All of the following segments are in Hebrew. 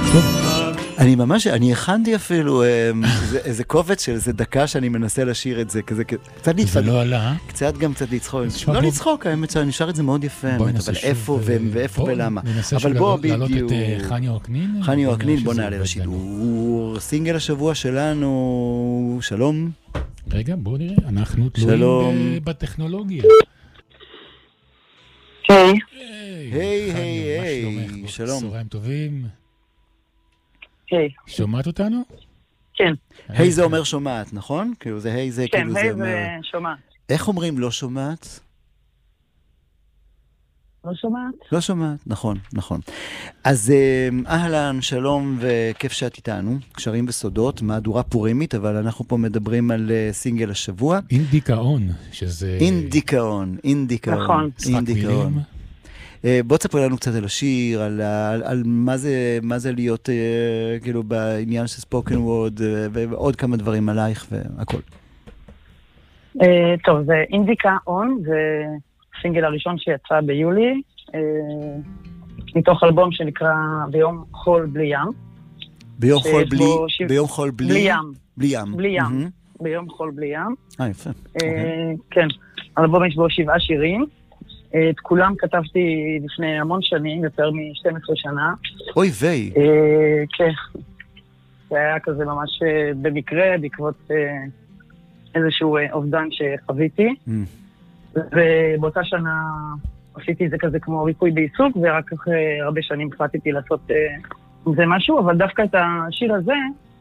אני הכנתי אפילו איזה קובץ של איזה דקה שאני מנסה לשיר את זה, כזה, קצת זה לא עלה. קצת גם קצת לצחוק. לא לצחוק, האמת שאני שר את זה מאוד יפה, אבל איפה ואיפה ולמה. אבל בוא בדיוק. חני אוקנין. חני אוקנין, בוא נעלה לשידור. סינגל השבוע שלנו, שלום. רגע, בוא נראה, אנחנו תלויים בטכנולוגיה. היי. היי, שלום. צהריים טובים. היי. שומעת אותנו? כן. היי זה אומר שומעת, נכון? כאילו זה היי זה כאילו זה אומר... כן, היי זה שומעת. איך אומרים לא שומעת? לא שומעת? לא שומעת, נכון. אז אהלן, שלום וכיף שאת איתנו. קשרים וסודות, מהדורה פורימית, אבל אנחנו פה מדברים על סינגל השבוע. אינדיקאון, שזה... אינדיקאון. נכון. אינדיקאון. בוא תספר לנו קצת על השיר, על מה זה להיות כאילו בעניין של ספוקן וורד, ועוד כמה דברים עלייך והכל. טוב, זה אינדיקאון, זה הסינגל הראשון שיצא ביולי, מתוך אלבום שנקרא ביום חול בלי ים. ביום חול בלי ים? בלי ים. ביום חול בלי ים. יפה. כן, אלבום יש בו 7 שירים. את כולם כתבתי לפני המון שנים, יותר מ-12 שנה. אוי ויי. כן. זה היה כזה ממש במקרה, בעקבות איזשהו אובדן שחוויתי. ובאותה שנה עשיתי את זה כזה כמו ריפוי בעיסוק, ורק אחרי הרבה שנים החלטתי לעשות עם זה משהו, אבל דווקא את השיר הזה,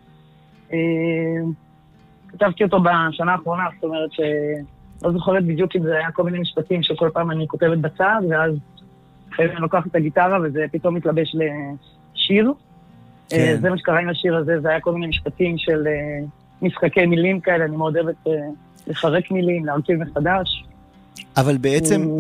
כתבתי אותו בשנה האחרונה, זאת אומרת לא זוכרת בדיוק אם זה היה כל מיני משפטים שכל פעם אני כותבת בצד, ואז אני לוקחת את הגיטרה וזה פתאום מתלבש לשיר. כן. זה מה שקרה עם השיר הזה, זה היה כל מיני משפטים של משחקי מילים כאלה, אני מאוד אוהבת לחרק מילים, להרכיב מחדש. אבל בעצם